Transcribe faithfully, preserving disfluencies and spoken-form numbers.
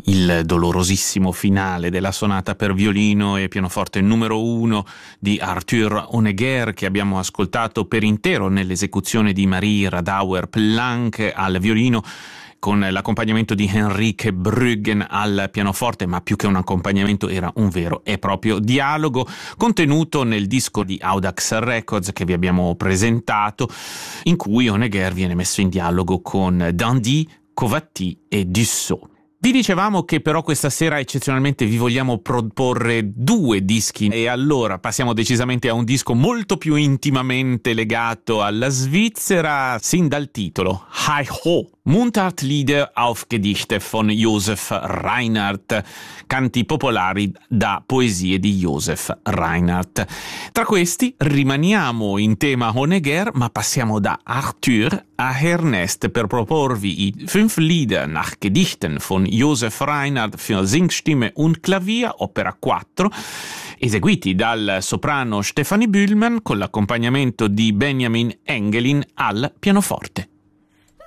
il dolorosissimo finale della sonata per violino e pianoforte numero uno di Arthur Honegger, che abbiamo ascoltato per intero nell'esecuzione di Marie Radauer-Planck al violino, con l'accompagnamento di Henrike Brüggen al pianoforte, ma più che un accompagnamento era un vero e proprio dialogo contenuto nel disco di Audax Records che vi abbiamo presentato, in cui Honegger viene messo in dialogo con Dandy, Covaty e Dussault. Vi dicevamo che però questa sera eccezionalmente vi vogliamo proporre due dischi, e allora passiamo decisamente a un disco molto più intimamente legato alla Svizzera, sin dal titolo Hi Ho, Mundartlieder auf Gedichte von Josef Reinhardt, canti popolari da poesie di Josef Reinhardt. Tra questi rimaniamo in tema Honegger, ma passiamo da Arthur a Ernest per proporvi i Fünf Lieder nach Gedichten von Josef Reinhardt für Singstimme und Klavier, opera quattro, eseguiti dal soprano Stefanie Bühlmann con l'accompagnamento di Benjamin Engelin al pianoforte.